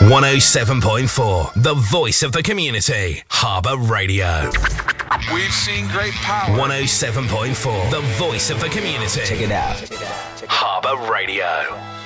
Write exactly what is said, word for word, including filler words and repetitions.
one oh seven point four, the voice of the community. Harbour Radio. We've seen great power. one oh seven point four, the voice of the community. Check it out. Harbour Radio.